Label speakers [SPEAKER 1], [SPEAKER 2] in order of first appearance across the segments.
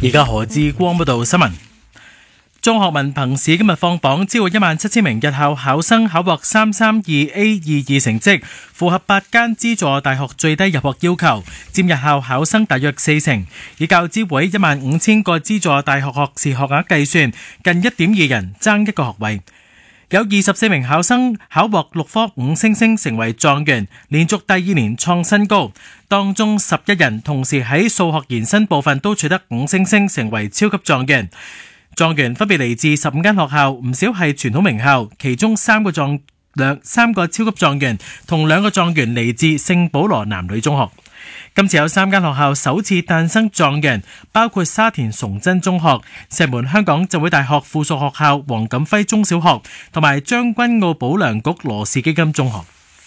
[SPEAKER 1] 而家何志光報道新聞。中學文憑試今日放榜，超過17000名日校考生考獲 332A22 成績，符合8間資助大學最低入學要求，佔日校考生大約40%。以教資會15000個資助大學學士學額計算，近 1.2 人爭一個學位。有24名考生考獲6科5星星，成為狀元，連續第2年創新高。當中11人同時喺數學延伸部分都取得5星星，成為超級狀元。狀元分別嚟自15間學校，唔少係傳統名校，其中3個超級狀元同2個狀元嚟自聖保羅男女中學。今次有3間學校首次誕生狀元，包括沙田崇真中學、石門香港浸會大學附屬學校黃錦輝中小學同埋將軍澳保良局羅氏基金中學。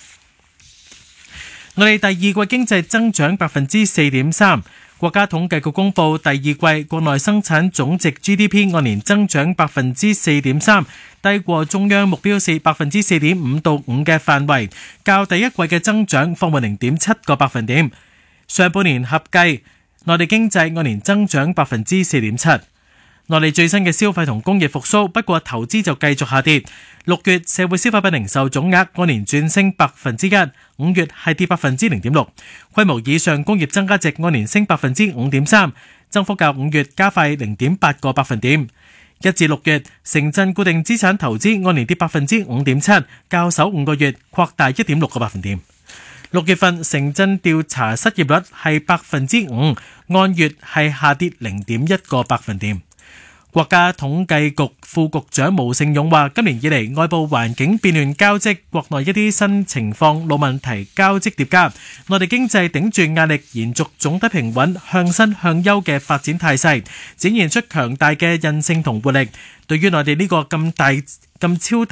[SPEAKER 1] 我哋第二季經濟增長 4.3%。國家統計局公布第二季國內生產總值 GDP 按年增長 4.3%， 低過中央目標4.5%到5% 嘅範圍，較第一季嘅增長放緩 0.7 個百分點。上半年合計，內地經濟按年增長 4.7%。內地最新嘅消費同工業復甦，不過投資就繼續下跌。6月社會消費品零售總額按年轉升 1%， 5月係跌 0.6%。規模以上工業增加值按年升 5.3%， 增幅較5月加快 0.8 個百分點。1至6月城鎮固定資產投資按年跌 5.7%， 較首5個月擴大 1.6 個百分點。6月份城鎮調查失業率係 5%， 按月係下跌 0.1 個百分點。國家統計局副局長毛盛勇話，今年以嚟外部環境變亂交織，國內一啲新情況老問題交織疊加，內地經濟頂住壓力，延續總體平穩向新向優嘅發展態勢，展現出強大嘅韌性同活力。對於內地呢個咁超大